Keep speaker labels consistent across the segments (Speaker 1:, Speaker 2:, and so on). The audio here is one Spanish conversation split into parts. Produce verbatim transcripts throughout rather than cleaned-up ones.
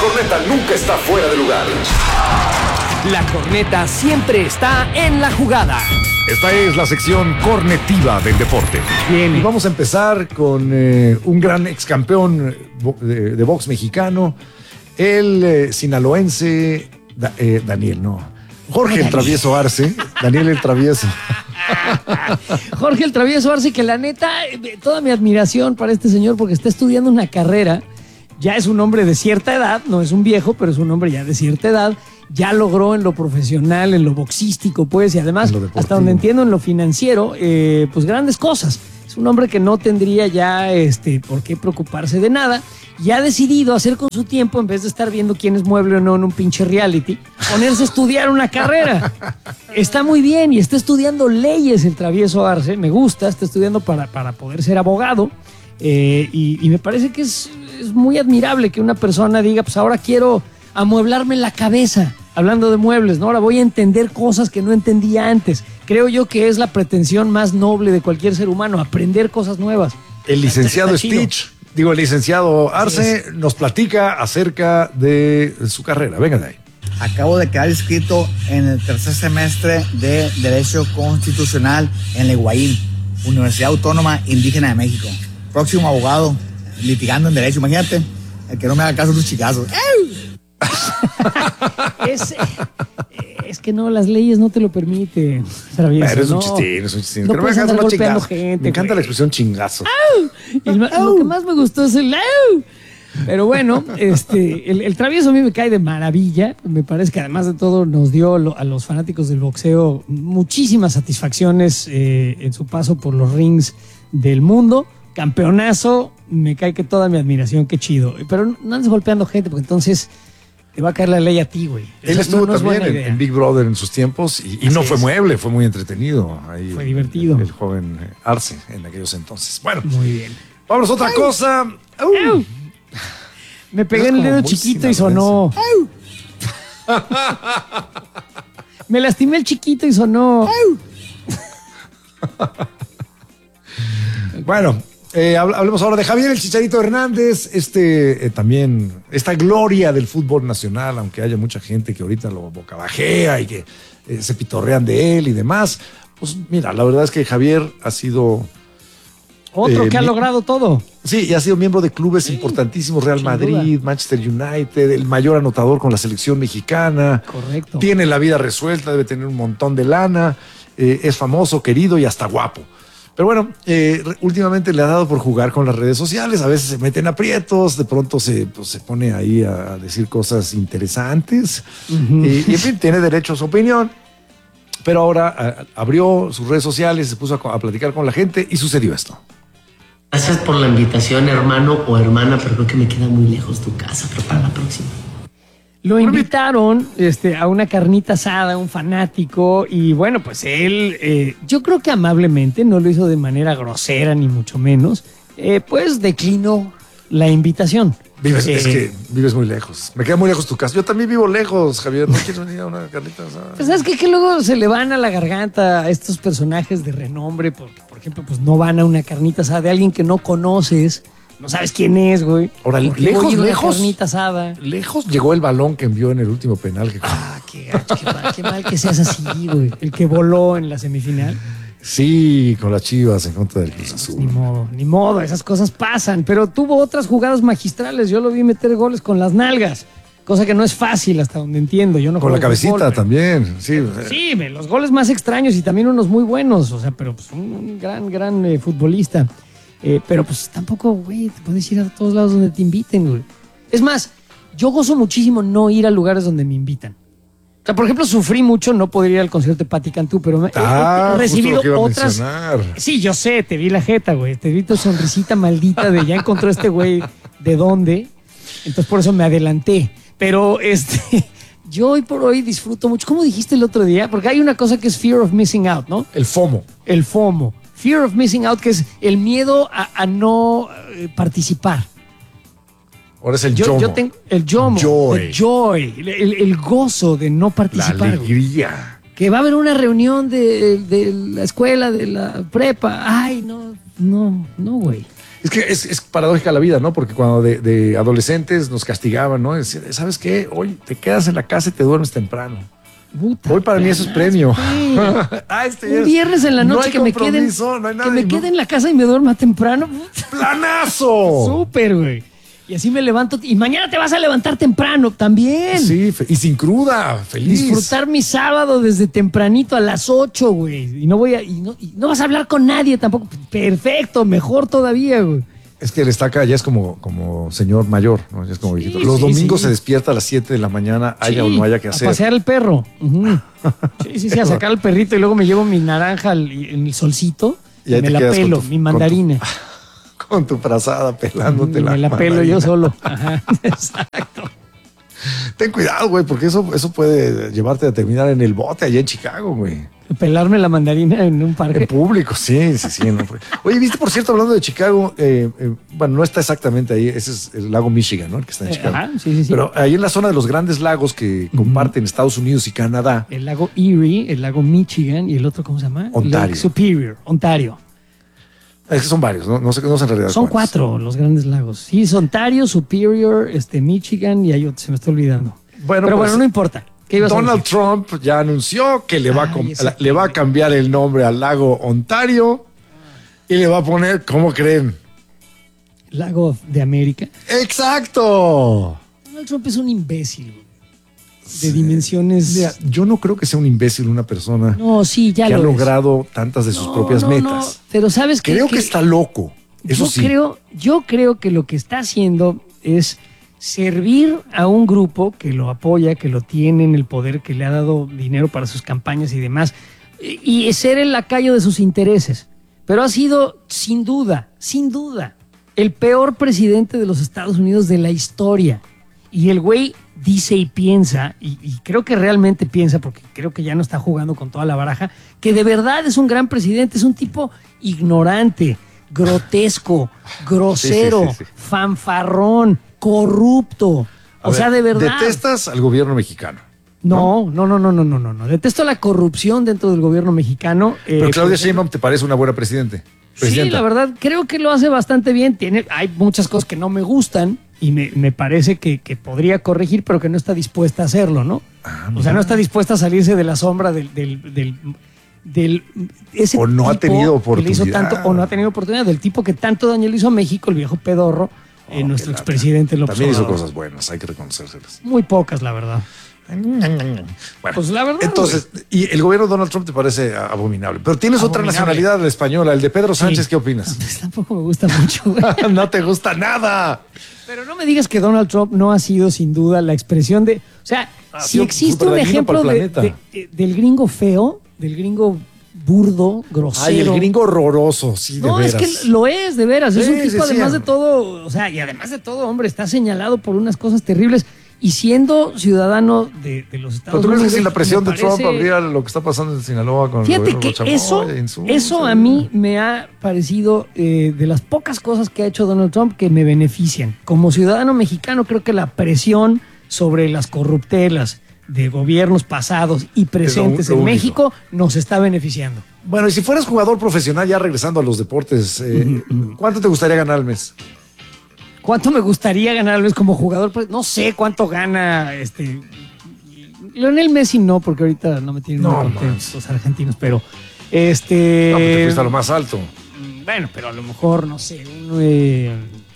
Speaker 1: corneta nunca está fuera de lugar.
Speaker 2: La corneta siempre está en la jugada.
Speaker 3: Esta es la sección cornetiva del deporte.
Speaker 2: Bien.
Speaker 3: Y vamos a empezar con eh, un gran ex campeón de, de box mexicano, el eh, sinaloense da, eh, Daniel, no. Jorge el Travieso Arce. Daniel el Travieso.
Speaker 2: Jorge el Travieso Arce, que la neta, toda mi admiración para este señor porque está estudiando una carrera. Ya es un hombre de cierta edad, no es un viejo, pero es un hombre ya de cierta edad. Ya logró en lo profesional, en lo boxístico, pues, y además, hasta donde entiendo, en lo financiero, eh, pues grandes cosas. Es un hombre que no tendría ya este, por qué preocuparse de nada y ha decidido hacer con su tiempo, en vez de estar viendo quién es mueble o no en un pinche reality, ponerse a estudiar una carrera. Está muy bien y está estudiando leyes el Travieso Arce, me gusta, está estudiando para, para poder ser abogado eh, y, y me parece que es, es muy admirable que una persona diga, pues ahora quiero amueblarme la cabeza, hablando de muebles, ¿no? Ahora voy a entender cosas que no entendía antes. Creo yo que es la pretensión más noble de cualquier ser humano, aprender cosas nuevas.
Speaker 3: El licenciado Stitch, digo, el licenciado Arce, nos platica acerca de su carrera. Venga de ahí.
Speaker 4: Acabo de quedar inscrito en el tercer semestre de Derecho Constitucional en la Higuaín, Universidad Autónoma Indígena de México. Próximo abogado, litigando en Derecho. Imagínate, el que no me haga caso de unos chicazos.
Speaker 2: es, es que no, las leyes no te lo permiten, Travieso.
Speaker 3: Pero es un
Speaker 2: no.
Speaker 3: chistín, es un chistín.
Speaker 2: No
Speaker 3: que no me
Speaker 2: puedes
Speaker 3: hagas
Speaker 2: andar
Speaker 3: más
Speaker 2: golpeando
Speaker 3: chingazo.
Speaker 2: gente,
Speaker 3: Me encanta
Speaker 2: güey.
Speaker 3: la expresión chingazo.
Speaker 2: Y el, lo que más me gustó es el ¡au! Pero bueno, este, el, el Travieso a mí me cae de maravilla. Me parece que además de todo nos dio lo, a los fanáticos del boxeo muchísimas satisfacciones eh, en su paso por los rings del mundo. Campeonazo, me cae que toda mi admiración, qué chido. Pero no andes golpeando gente porque entonces te va a caer la ley a ti, güey.
Speaker 3: Él
Speaker 2: Eso
Speaker 3: estuvo
Speaker 2: no, no
Speaker 3: también en, en Big Brother en sus tiempos y, y no fue
Speaker 2: es.
Speaker 3: mueble, fue muy entretenido. Ahí
Speaker 2: Fue divertido.
Speaker 3: El, el joven Arce en aquellos entonces. Bueno,
Speaker 2: muy bien.
Speaker 3: vámonos a otra
Speaker 2: ¡Au!
Speaker 3: cosa.
Speaker 2: ¡Au! Uh. Me pegué en el dedo chiquito y sonó. Me lastimé el chiquito y sonó.
Speaker 3: Bueno, eh, hablemos ahora de Javier el Chicharito Hernández, este eh, también, esta gloria del fútbol nacional, aunque haya mucha gente que ahorita lo bocabajea y que eh, se pitorrean de él y demás. Pues mira, la verdad es que Javier ha sido...
Speaker 2: Otro
Speaker 3: eh,
Speaker 2: que ha
Speaker 3: mi...
Speaker 2: logrado todo.
Speaker 3: Sí, y ha sido miembro de clubes sí, importantísimos, Real Madrid, duda. Manchester United, el mayor anotador con la selección mexicana.
Speaker 2: Correcto.
Speaker 3: Tiene la vida resuelta, debe tener un montón de lana, eh, es famoso, querido y hasta guapo. Pero bueno, eh, últimamente le ha dado por jugar con las redes sociales, a veces se mete en aprietos, de pronto se, pues, se pone ahí a, a decir cosas interesantes uh-huh. y, y en fin, tiene derecho a su opinión. Pero ahora a, abrió sus redes sociales, se puso a, a platicar con la gente y sucedió esto.
Speaker 5: Gracias por la invitación, hermano o hermana, pero creo que me queda muy lejos tu casa, pero para la próxima.
Speaker 2: Lo invitaron este, a una carnita asada, un fanático, y bueno, pues él, eh, yo creo que amablemente, no lo hizo de manera grosera ni mucho menos, eh, pues declinó la invitación.
Speaker 3: Vives,
Speaker 2: eh,
Speaker 3: es que vives muy lejos. Me queda muy lejos tu casa. Yo también vivo lejos, Javier. ¿No quieres venir a una carnita asada?
Speaker 2: Pues sabes qué? Que luego se le van a la garganta a estos personajes de renombre, porque, por ejemplo, pues no van a una carnita asada de alguien que no conoces. No sabes quién es, güey.
Speaker 3: Ahora, lejos, lejos.
Speaker 2: Carnita asada.
Speaker 3: Lejos llegó el balón que envió en el último penal. Que...
Speaker 2: Ah, qué gacho, qué mal, qué mal que seas así, güey. El que voló en la semifinal.
Speaker 3: Sí, con las Chivas en contra del Cruz Azul.
Speaker 2: Ni modo, ni modo, esas cosas pasan. Pero tuvo otras jugadas magistrales. Yo lo vi meter goles con las nalgas. Cosa que no es fácil hasta donde entiendo. Yo no
Speaker 3: con la cabecita fútbol, también, sí.
Speaker 2: Sí, los goles más extraños y también unos muy buenos. O sea, pero pues un, un gran, gran eh, futbolista. Eh, pero pues tampoco, güey, te puedes ir a todos lados donde te inviten, güey. Es más, yo gozo muchísimo no ir a lugares donde me invitan. O sea, por ejemplo, sufrí mucho no poder ir al concierto de Patti Cantú, pero me,
Speaker 3: ah,
Speaker 2: he, he recibido otras...
Speaker 3: Mencionar.
Speaker 2: Sí, yo sé, te vi la jeta, güey. Te vi tu sonrisita maldita de ya encontró este güey de dónde. Entonces por eso me adelanté. Pero este... Yo hoy por hoy disfruto mucho. ¿Cómo dijiste el otro día? Porque hay una cosa que es fear of missing out, ¿no?
Speaker 3: El FOMO.
Speaker 2: El FOMO. Fear of missing out, que es el miedo a, a no eh, participar.
Speaker 3: Ahora es el
Speaker 2: yo,
Speaker 3: yomo.
Speaker 2: Yo tengo el yomo.
Speaker 3: Joy.
Speaker 2: El joy. El, el gozo de no participar.
Speaker 3: La alegría.
Speaker 2: Güey. Que va a haber una reunión de, de la escuela, de la prepa. Ay, no, no, no, güey.
Speaker 3: Es que es, es paradójica la vida, ¿no? Porque cuando de, de adolescentes nos castigaban, ¿no? Decían, ¿sabes qué? Hoy te quedas en la casa y te duermes temprano.
Speaker 2: Puta,
Speaker 3: Hoy para mí eso es premio.
Speaker 2: ah, este un viernes en la noche
Speaker 3: no
Speaker 2: que me quede
Speaker 3: no hay nada,
Speaker 2: que me
Speaker 3: no.
Speaker 2: quede en la casa y me duerma temprano.
Speaker 3: ¡Planazo!
Speaker 2: Súper, güey. Y así me levanto. Y mañana te vas a levantar temprano también.
Speaker 3: Sí, y sin cruda, feliz.
Speaker 2: Disfrutar mi sábado desde tempranito a las ocho, güey. Y no voy a, y no, y no vas a hablar con nadie tampoco. Perfecto, mejor todavía, güey.
Speaker 3: Es que el estaca ya es como, como señor mayor, ¿no? Ya es como
Speaker 2: Sí,
Speaker 3: viejito. Los
Speaker 2: sí,
Speaker 3: domingos
Speaker 2: sí.
Speaker 3: se despierta a las siete de la mañana, haya
Speaker 2: Sí,
Speaker 3: o no haya que hacer.
Speaker 2: A pasear el perro. Uh-huh. Sí, sí, sí, a sacar al perrito y luego me llevo mi naranja al- en el solcito
Speaker 3: Y
Speaker 2: y,
Speaker 3: ahí
Speaker 2: me
Speaker 3: te
Speaker 2: la
Speaker 3: quedas con
Speaker 2: pelo,
Speaker 3: tu-
Speaker 2: mi
Speaker 3: con tu-
Speaker 2: mandarina.
Speaker 3: Con tu frazada pelándote la
Speaker 2: me la pelo
Speaker 3: mandarina.
Speaker 2: yo solo. Ajá, exacto.
Speaker 3: Ten cuidado, güey, porque eso, eso puede llevarte a terminar en el bote allá en Chicago, güey.
Speaker 2: Pelarme la mandarina en un parque.
Speaker 3: En público, sí, sí, sí. No. Oye, viste, por cierto, hablando de Chicago, eh, eh, bueno, no está exactamente ahí, ese es el lago Michigan, ¿no? El que está en
Speaker 2: Eh,
Speaker 3: Chicago.
Speaker 2: ajá, sí, sí, sí.
Speaker 3: Pero ahí en la zona de los grandes lagos que comparten Estados Unidos y Canadá,
Speaker 2: El lago Erie, el lago Michigan y el otro, ¿cómo se llama?
Speaker 3: Ontario.
Speaker 2: Lake Superior, Ontario.
Speaker 3: es que son varios, ¿no? No sé, no sé en realidad
Speaker 2: Son
Speaker 3: cuántos.
Speaker 2: cuatro los grandes lagos. Sí, es Ontario, Superior, este, Michigan y hay otro, se me está olvidando.
Speaker 3: Bueno,
Speaker 2: Pero
Speaker 3: pues,
Speaker 2: bueno, no importa. ¿Qué ibas a
Speaker 3: Donald
Speaker 2: decir?
Speaker 3: Trump ya anunció que le va, a
Speaker 2: Ay,
Speaker 3: com-
Speaker 2: ese
Speaker 3: la- le va a
Speaker 2: pendejo.
Speaker 3: cambiar el nombre al lago Ontario y le va a poner, ¿cómo creen?
Speaker 2: Lago de América.
Speaker 3: ¡Exacto!
Speaker 2: Donald Trump es un imbécil, güey. De dimensiones.
Speaker 3: Mira, yo no creo que sea un imbécil una persona
Speaker 2: No, sí, ya
Speaker 3: que ha
Speaker 2: lo es.
Speaker 3: logrado tantas de sus
Speaker 2: No,
Speaker 3: propias
Speaker 2: no,
Speaker 3: metas.
Speaker 2: no, pero sabes qué?
Speaker 3: Creo que, está loco. Eso
Speaker 2: yo
Speaker 3: sí.
Speaker 2: creo, yo creo que lo que está haciendo es servir a un grupo que lo apoya, que lo tiene en el poder, que le ha dado dinero para sus campañas y demás, y, y ser el lacayo de sus intereses. Pero ha sido, sin duda, sin duda, el peor presidente de los Estados Unidos de la historia. Y el güey dice y piensa, y, y creo que realmente piensa, porque creo que ya no está jugando con toda la baraja, que de verdad es un gran presidente, es un tipo ignorante, grotesco, grosero,
Speaker 3: Sí, sí, sí, sí.
Speaker 2: fanfarrón, corrupto.
Speaker 3: A
Speaker 2: o
Speaker 3: ver,
Speaker 2: sea, de verdad.
Speaker 3: Detestas al gobierno mexicano.
Speaker 2: No, no, no, no, no, no, no, no. Detesto la corrupción dentro del gobierno mexicano.
Speaker 3: Pero
Speaker 2: eh,
Speaker 3: Claudia
Speaker 2: porque-
Speaker 3: Sheinbaum te parece una buena presidente.
Speaker 2: Sí,
Speaker 3: Presidenta.
Speaker 2: la verdad, creo que lo hace bastante bien. Tiene, hay muchas cosas que no me gustan y me, me parece que, que podría corregir, pero que no está dispuesta a hacerlo, ¿no?
Speaker 3: Ah,
Speaker 2: o sea, no está dispuesta a salirse de la sombra del... del, del, del- ese
Speaker 3: O no ha
Speaker 2: tipo
Speaker 3: tenido
Speaker 2: que le hizo
Speaker 3: oportunidad.
Speaker 2: tanto, o no ha tenido oportunidad, del tipo que tanto daño le hizo a México, el viejo pedorro, eh,
Speaker 3: Oh,
Speaker 2: nuestro
Speaker 3: qué lata.
Speaker 2: expresidente López
Speaker 3: También hizo
Speaker 2: Obrador.
Speaker 3: cosas buenas, hay que reconocérselas.
Speaker 2: Muy pocas, la verdad.
Speaker 3: Bueno,
Speaker 2: Pues la verdad,
Speaker 3: entonces, y el gobierno de Donald Trump te parece a- abominable. Pero tienes otra
Speaker 2: Abominable.
Speaker 3: nacionalidad, la española, el de Pedro Sánchez,
Speaker 2: Sí.
Speaker 3: ¿qué opinas?
Speaker 2: Pues tampoco me gusta mucho, güey.
Speaker 3: No te gusta nada.
Speaker 2: Pero no me digas que Donald Trump no ha sido sin duda la expresión de... O sea,
Speaker 3: Ha
Speaker 2: si
Speaker 3: sido
Speaker 2: existe un
Speaker 3: superdañino
Speaker 2: ejemplo
Speaker 3: para el
Speaker 2: de-
Speaker 3: planeta.
Speaker 2: de- de- del gringo feo, del gringo burdo, grosero...
Speaker 3: Ay, el gringo horroroso, sí, de
Speaker 2: No, es
Speaker 3: veras.
Speaker 2: que lo es, de veras. es
Speaker 3: Sí,
Speaker 2: un tipo,
Speaker 3: sí, sí.
Speaker 2: además de todo, o sea, y además de todo, hombre, está señalado por unas cosas terribles. Y siendo ciudadano de, de los Estados
Speaker 3: ¿Pero tú crees
Speaker 2: Unidos...
Speaker 3: que sin la presión
Speaker 2: me
Speaker 3: de Trump
Speaker 2: parece-
Speaker 3: habría lo que está pasando en Sinaloa con
Speaker 2: Fíjate
Speaker 3: el
Speaker 2: que
Speaker 3: gobierno
Speaker 2: eso,
Speaker 3: Chamoy, en su-
Speaker 2: eso a mí me ha parecido eh, de las pocas cosas que ha hecho Donald Trump que me benefician. Como ciudadano mexicano, creo que la presión sobre las corruptelas de gobiernos pasados y presentes
Speaker 3: lo
Speaker 2: en
Speaker 3: único.
Speaker 2: México nos está beneficiando.
Speaker 3: Bueno, y si fueras jugador profesional, ya regresando a los deportes, eh, ¿cuánto te gustaría ganar al mes?
Speaker 2: ¿Cuánto me gustaría ganar al mes como jugador? Pues no sé cuánto gana este Lionel Messi, no, porque ahorita no me tienen
Speaker 3: No,
Speaker 2: muy contentos
Speaker 3: man.
Speaker 2: los argentinos, pero este
Speaker 3: No, pues te fuiste a lo más alto.
Speaker 2: bueno, pero a lo mejor, no sé, uno, eh,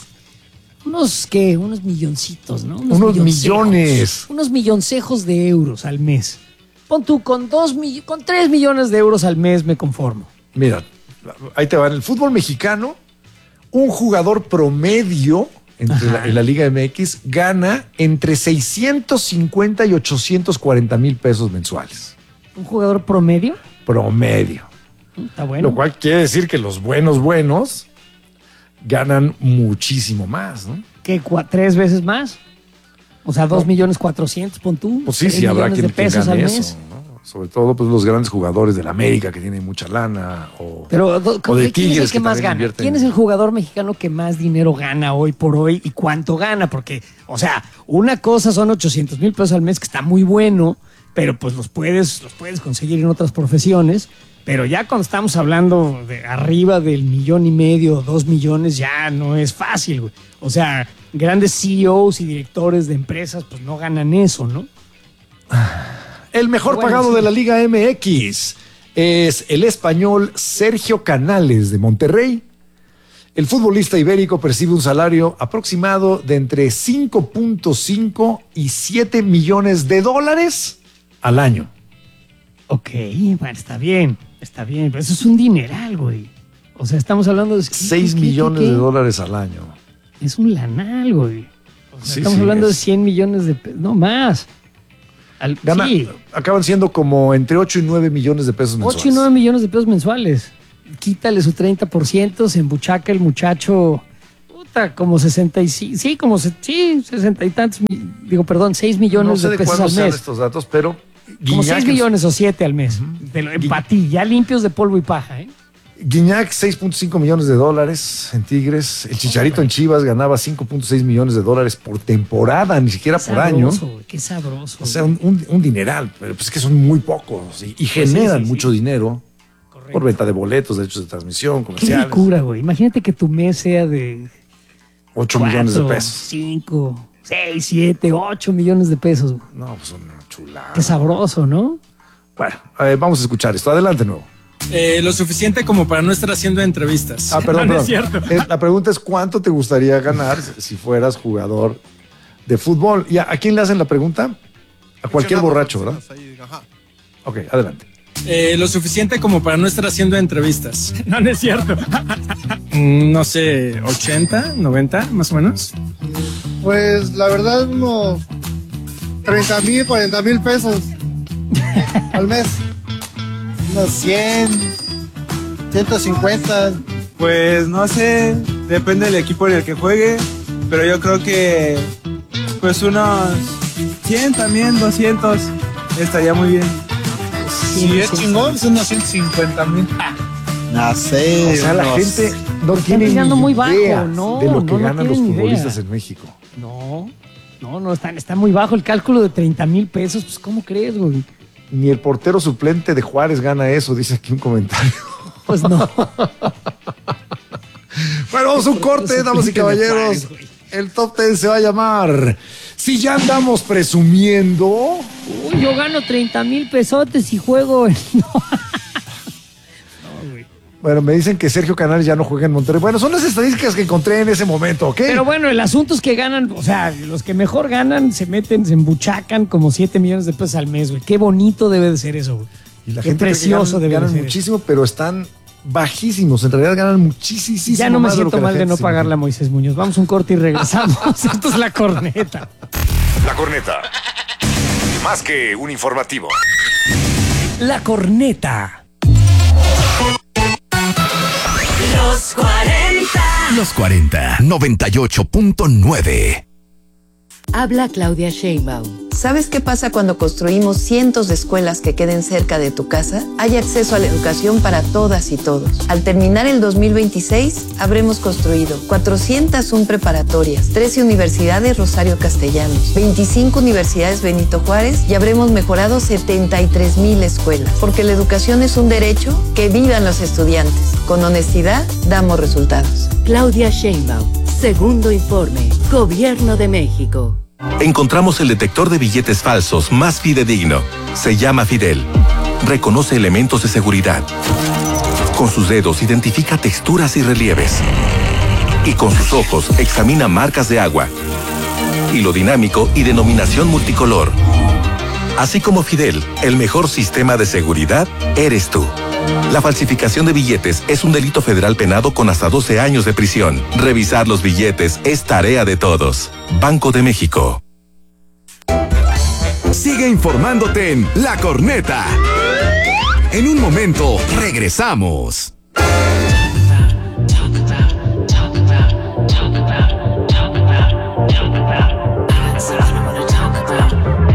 Speaker 2: unos, ¿qué? Unos milloncitos, ¿no?
Speaker 3: Unos
Speaker 2: milloncejos,
Speaker 3: millones.
Speaker 2: Unos milloncejos de euros al mes. Pon tú, con dos mill- con tres millones de euros al mes me conformo.
Speaker 3: Mira, ahí te va. En el fútbol mexicano, un jugador promedio entre la, en la Liga M X gana entre seiscientos cincuenta y ochocientos cuarenta mil pesos mensuales.
Speaker 2: ¿Un jugador promedio?
Speaker 3: Promedio.
Speaker 2: Está bueno.
Speaker 3: Lo cual quiere decir que los buenos, buenos ganan muchísimo más, ¿no?
Speaker 2: ¿Qué? cua- ¿Tres veces más? O sea, dos millones cuatrocientos, pon tú.
Speaker 3: Pues sí,
Speaker 2: tres
Speaker 3: sí, habrá
Speaker 2: millones
Speaker 3: quien,
Speaker 2: de
Speaker 3: quien
Speaker 2: pesos
Speaker 3: gane
Speaker 2: al
Speaker 3: eso,
Speaker 2: mes.
Speaker 3: ¿no? Sobre todo pues, los grandes jugadores de la América que tienen mucha lana. O,
Speaker 2: Pero, do-
Speaker 3: o de
Speaker 2: ¿quién es el
Speaker 3: Tigres
Speaker 2: que más
Speaker 3: también
Speaker 2: gana?
Speaker 3: invierten.
Speaker 2: ¿Quién es el jugador mexicano que más dinero gana hoy por hoy y cuánto gana? Porque, o sea, una cosa son ochocientos mil pesos al mes, que está muy bueno, pero pues los puedes, los puedes conseguir en otras profesiones. Pero ya cuando estamos hablando de arriba del millón y medio, dos millones, ya no es fácil, güey. O sea, grandes C E Os y directores de empresas, pues no ganan eso, ¿no?
Speaker 3: El mejor
Speaker 2: Bueno,
Speaker 3: pagado
Speaker 2: sí.
Speaker 3: de la Liga M X es el español Sergio Canales de Monterrey. El futbolista ibérico percibe un salario aproximado de entre cinco punto cinco y siete millones de dólares al año.
Speaker 2: Ok, bueno, está bien, está bien, pero eso es un dineral, güey. O sea, estamos hablando de...
Speaker 3: seis
Speaker 2: ¿qué, qué,
Speaker 3: millones
Speaker 2: qué, qué?
Speaker 3: de dólares al año.
Speaker 2: Es un lanal, güey. O sea,
Speaker 3: Sí,
Speaker 2: estamos
Speaker 3: sí,
Speaker 2: hablando
Speaker 3: es.
Speaker 2: de cien millones de pesos, no más. Al,
Speaker 3: Gana,
Speaker 2: sí,
Speaker 3: acaban siendo como entre ocho y nueve millones de pesos mensuales.
Speaker 2: ocho y nueve millones de pesos mensuales. Quítale su treinta por ciento, se embuchaca el muchacho, puta, como sesenta y cinco, sí, como se, sí, sesenta y tantos, mi- digo, perdón, seis millones
Speaker 3: No sé
Speaker 2: de
Speaker 3: de
Speaker 2: pesos
Speaker 3: cuándo
Speaker 2: al
Speaker 3: sean
Speaker 2: mes.
Speaker 3: estos datos, pero
Speaker 2: Como
Speaker 3: Guiñac,
Speaker 2: seis millones o siete al mes. De lo,
Speaker 3: Gui-
Speaker 2: para ti, ya limpios de polvo y paja, ¿eh?
Speaker 3: Guiñac seis punto cinco millones de dólares en Tigres. El Chicharito en Chivas ganaba cinco punto seis millones de dólares por temporada, ni siquiera por año.
Speaker 2: Sabroso, güey, qué sabroso.
Speaker 3: O sea, un, un- un dineral, pero pues es que son muy pocos y, y generan
Speaker 2: sí, sí.
Speaker 3: mucho dinero
Speaker 2: Correcto.
Speaker 3: por venta de boletos, derechos de transmisión,
Speaker 2: Qué
Speaker 3: comerciales.
Speaker 2: locura, güey. Imagínate que tu mes sea de
Speaker 3: ocho millones de
Speaker 2: cuatro,
Speaker 3: pesos.
Speaker 2: cinco, seis, siete, ocho millones de pesos, güey.
Speaker 3: No, pues una chulada.
Speaker 2: Qué sabroso, ¿no?
Speaker 3: Bueno, eh, vamos a escuchar esto. Adelante, nuevo.
Speaker 6: Eh, lo suficiente como para no estar haciendo entrevistas.
Speaker 3: Ah, perdón,
Speaker 6: No, no
Speaker 3: perdón.
Speaker 6: es cierto.
Speaker 3: Eh, La pregunta es ¿cuánto te gustaría ganar si fueras jugador de fútbol? ¿Y a, a quién le hacen la pregunta? A cualquier borracho, ¿verdad? Ok, adelante.
Speaker 6: Eh, lo suficiente como para no estar haciendo entrevistas. No, no es cierto. Mm, no sé, ochenta, noventa, más o menos.
Speaker 7: Pues la verdad, unos treinta mil, cuarenta mil pesos al mes. Unos cien, ciento cincuenta.
Speaker 8: Pues no sé, depende del equipo en el que juegue, pero yo creo que pues unos cien también, doscientos, estaría muy bien.
Speaker 7: Si es chingón, son unos ciento cincuenta mil. No sé.
Speaker 3: O sea, la
Speaker 7: unos-
Speaker 3: gente no tiene
Speaker 2: tirando
Speaker 3: ni
Speaker 2: muy bajo,
Speaker 3: idea
Speaker 2: no,
Speaker 3: de lo que
Speaker 2: no, no
Speaker 3: ganan los
Speaker 2: tienen idea.
Speaker 3: futbolistas en México.
Speaker 2: No, no, no, está, está muy bajo el cálculo de treinta mil pesos. Pues, ¿cómo crees, güey?
Speaker 3: Ni el portero suplente de Juárez gana eso, dice aquí un comentario.
Speaker 2: Pues no.
Speaker 3: Bueno, vamos a un corte, damas y caballeros. El top diez se va a llamar Si ya andamos presumiendo.
Speaker 2: Uy, yo gano treinta mil pesotes y juego. en-
Speaker 3: Bueno, me dicen que Sergio Canales ya no juega en Monterrey. Bueno, son las estadísticas que encontré en ese momento, ¿ok?
Speaker 2: Pero bueno, el asunto es que ganan, o sea, los que mejor ganan se meten, se embuchacan como siete millones de pesos al mes, güey. Qué bonito debe de ser eso, güey.
Speaker 3: y la
Speaker 2: Qué
Speaker 3: gente cree que
Speaker 2: precioso
Speaker 3: ganan,
Speaker 2: debe
Speaker 3: ganan
Speaker 2: de ser.
Speaker 3: muchísimo, pero están bajísimos. En realidad ganan muchísimo.
Speaker 2: Ya no me
Speaker 3: más de lo
Speaker 2: siento
Speaker 3: que la
Speaker 2: mal de
Speaker 3: gente
Speaker 2: no
Speaker 3: se
Speaker 2: pagarle a
Speaker 3: imagina.
Speaker 2: Moisés Muñoz. Vamos a un corte y regresamos. Esto es La Corneta.
Speaker 1: La corneta. Más que un informativo.
Speaker 2: La Corneta.
Speaker 9: Los cuarenta.
Speaker 10: Los cuarenta, noventa y ocho punto nueve.
Speaker 11: Habla Claudia Sheinbaum. ¿Sabes qué pasa cuando construimos cientos de escuelas que queden cerca de tu casa? Hay acceso a la educación para todas y todos. Al terminar el dos mil veintiséis, habremos construido cuatrocientas una preparatorias, trece universidades Rosario Castellanos, veinticinco universidades Benito Juárez y habremos mejorado setenta y tres mil escuelas. Porque la educación es un derecho, que vivan los estudiantes. Con honestidad, damos resultados.
Speaker 9: Claudia Sheinbaum. Segundo informe. Gobierno de México.
Speaker 10: Encontramos el detector de billetes falsos más fidedigno. Se llama Fidel. Reconoce elementos de seguridad. Con sus dedos identifica texturas y relieves. Y con sus ojos examina marcas de agua. Hilo dinámico y denominación multicolor. Así como Fidel, el mejor sistema de seguridad eres tú. La falsificación de billetes es un delito federal penado con hasta doce años de prisión. Revisar los billetes es tarea de todos. Banco de México.
Speaker 12: Sigue informándote en La Corneta. En un momento, regresamos.